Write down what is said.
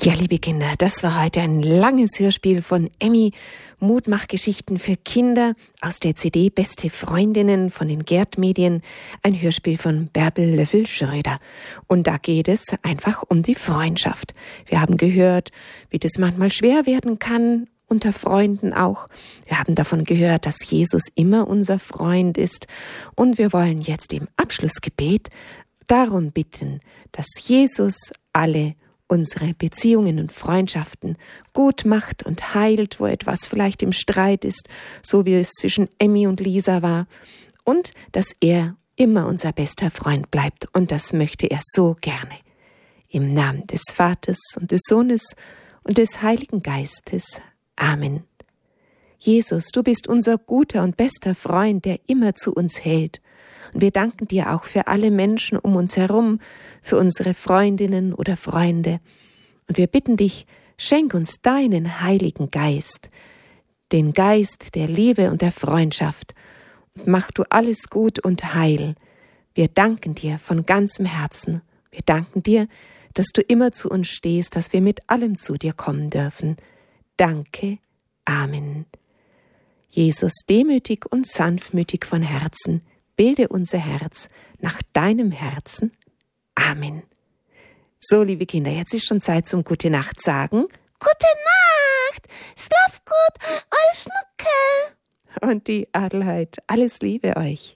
Ja, liebe Kinder, das war heute ein langes Hörspiel von Emmy, Mutmachgeschichten für Kinder aus der CD Beste Freundinnen von den Gerd Medien, ein Hörspiel von Bärbel Löffel-Schröder. Und da geht es einfach um die Freundschaft. Wir haben gehört, wie das manchmal schwer werden kann, unter Freunden auch. Wir haben davon gehört, dass Jesus immer unser Freund ist. Und wir wollen jetzt im Abschlussgebet darum bitten, dass Jesus alle unsere Beziehungen und Freundschaften gut macht und heilt, wo etwas vielleicht im Streit ist, so wie es zwischen Emmy und Lisa war, und dass er immer unser bester Freund bleibt, und das möchte er so gerne. Im Namen des Vaters und des Sohnes und des Heiligen Geistes. Amen. Jesus, du bist unser guter und bester Freund, der immer zu uns hält. Und wir danken dir auch für alle Menschen um uns herum, für unsere Freundinnen oder Freunde. Und wir bitten dich, schenk uns deinen Heiligen Geist, den Geist der Liebe und der Freundschaft. Und mach du alles gut und heil. Wir danken dir von ganzem Herzen. Wir danken dir, dass du immer zu uns stehst, dass wir mit allem zu dir kommen dürfen. Danke. Amen. Jesus, demütig und sanftmütig von Herzen, bilde unser Herz nach deinem Herzen. Amen. So, liebe Kinder, jetzt ist schon Zeit zum Gute Nacht sagen. Gute Nacht, schlaft gut, euer Schnuckel. Und die Adelheid, alles Liebe euch.